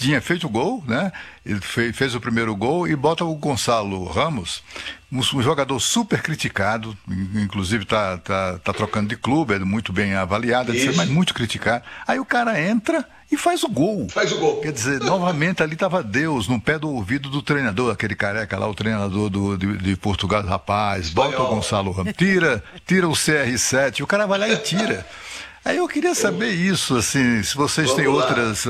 tinha feito o gol, né? Ele fez o primeiro gol e bota o Gonçalo Ramos, um jogador super criticado, inclusive tá trocando de clube, é muito bem avaliado, mas muito criticado. Aí o cara entra e faz o gol. Faz o gol. Quer dizer, novamente ali estava Deus no pé do ouvido do treinador, aquele careca lá, o treinador de Portugal, rapaz, bota o Gonçalo Ramos, tira o CR7, o cara vai lá e tira. Aí eu queria saber isso, assim, se vocês têm outras...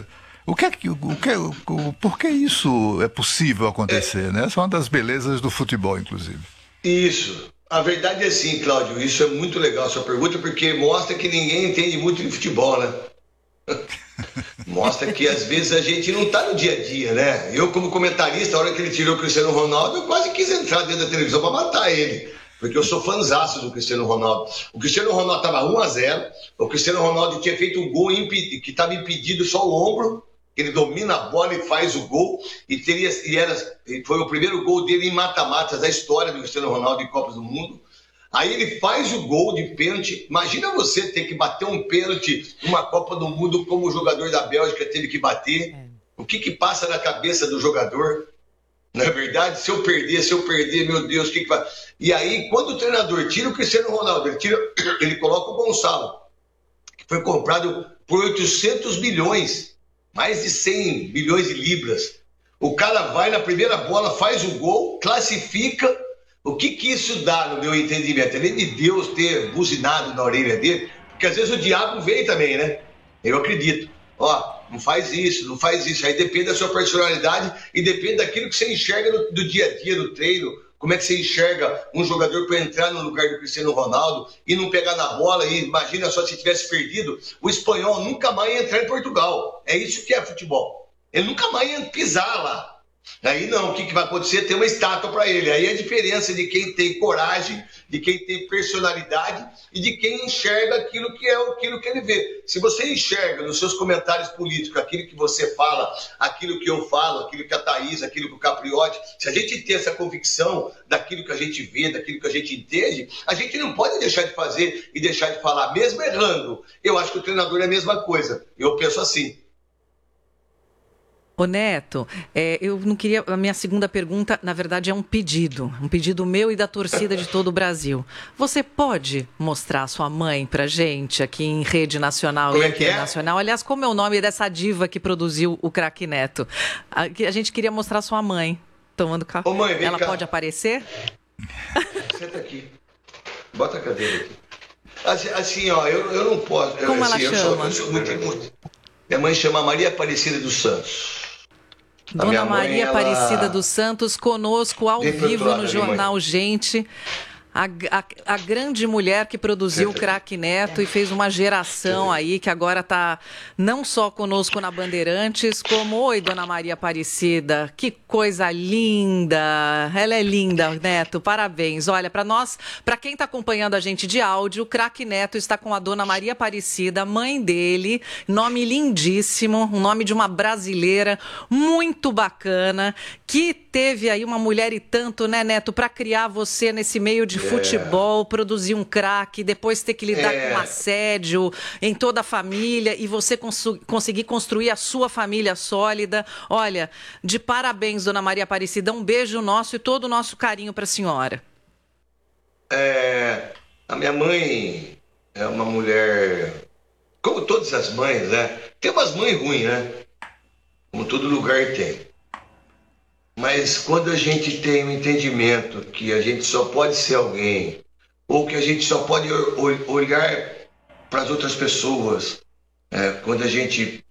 por que isso é possível acontecer, né? Essa é uma das belezas do futebol, inclusive. Isso. A verdade é assim, Cláudio, isso é muito legal a sua pergunta, porque mostra que ninguém entende muito de futebol, né? Mostra que às vezes a gente não está no dia a dia, né? Eu, como comentarista, a hora que ele tirou o Cristiano Ronaldo, eu quase quis entrar dentro da televisão para matar ele, porque eu sou fãzaço do Cristiano Ronaldo. O Cristiano Ronaldo estava 1-0, o Cristiano Ronaldo tinha feito um gol que estava impedido só o ombro, ele domina a bola e faz o gol, foi o primeiro gol dele em mata-matas da história do Cristiano Ronaldo em Copas do Mundo. Aí ele faz o gol de pênalti. Imagina você ter que bater um pênalti numa Copa do Mundo como o jogador da Bélgica teve que bater. O que passa na cabeça do jogador? Não é verdade? Se eu perder, meu Deus, o que vai... E aí, quando o treinador tira o Cristiano Ronaldo, ele coloca o Gonçalo, que foi comprado por 800 milhões, mais de 100 bilhões de libras. O cara vai na primeira bola, faz o gol, classifica. O que isso dá no meu entendimento? Além de Deus ter buzinado na orelha dele, porque às vezes o diabo vem também, né? Eu acredito. Não faz isso, não faz isso. Aí depende da sua personalidade e depende daquilo que você enxerga do dia a dia, no treino. Como é que você enxerga um jogador para entrar no lugar do Cristiano Ronaldo e não pegar na bola? E imagina só se tivesse perdido, o espanhol nunca mais ia entrar em Portugal. É isso que é futebol. Ele nunca mais ia pisar lá. Aí não, o que vai acontecer? Tem uma estátua para ele. Aí a diferença de quem tem coragem, de quem tem personalidade e de quem enxerga aquilo que ele vê. Se você enxerga nos seus comentários políticos aquilo que você fala, aquilo que eu falo, aquilo que a Thaís, aquilo que o Capriotti, se a gente tem essa convicção daquilo que a gente vê, daquilo que a gente entende, a gente não pode deixar de fazer e deixar de falar, mesmo errando. Eu acho que o treinador é a mesma coisa. Eu penso assim. Ô Neto, eu não queria... A minha segunda pergunta, na verdade, é um pedido meu e da torcida de todo o Brasil. Você pode mostrar sua mãe pra gente aqui em rede nacional e internacional? Aliás, como é o nome dessa diva que produziu o Craque Neto? A gente queria mostrar sua mãe tomando café. Ô mãe, vem Ela cá. pode aparecer? Senta aqui. Bota a cadeira aqui. Assim, eu não posso... Como ela chama? Eu sou muito... Minha mãe chama Maria Aparecida dos Santos. Dona Maria Aparecida dos Santos, conosco ao vivo no Jornal Gente. A grande mulher que produziu o Craque Neto e fez uma geração aí que agora está não só conosco na Bandeirantes, como... Oi, Dona Maria Aparecida, que coisa linda! Ela é linda, Neto, parabéns. Olha, para quem está acompanhando a gente de áudio, o Craque Neto está com a Dona Maria Aparecida, mãe dele, nome lindíssimo, um nome de uma brasileira muito bacana, que teve aí uma mulher e tanto, né, Neto, para criar você nesse meio de futebol, produzir um craque, depois ter que lidar com assédio em toda a família e você conseguir construir a sua família sólida. Olha, de parabéns, Dona Maria Aparecida, um beijo nosso e todo o nosso carinho para a senhora. A minha mãe é uma mulher, como todas as mães, né? Tem umas mães ruins, né? Como todo lugar tem. Mas quando a gente tem um entendimento que a gente só pode ser alguém, ou que a gente só pode olhar para as outras pessoas, quando a gente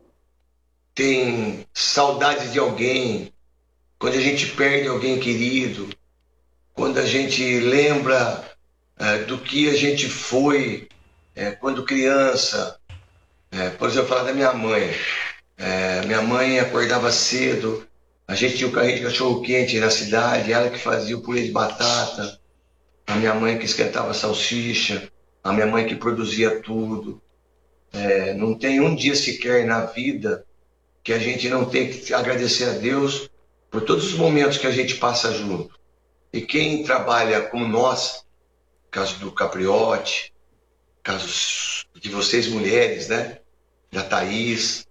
tem saudades de alguém, quando a gente perde alguém querido, quando a gente lembra do que a gente foi quando criança. Por exemplo, eu falar da minha mãe. Minha mãe acordava cedo. A gente tinha um carrinho de cachorro-quente na cidade, ela que fazia o purê de batata, a minha mãe que esquentava salsicha, a minha mãe que produzia tudo. Não tem um dia sequer na vida que a gente não tem que agradecer a Deus por todos os momentos que a gente passa junto. E quem trabalha como nós, caso do Capriotti, caso de vocês mulheres, né? Da Thaís,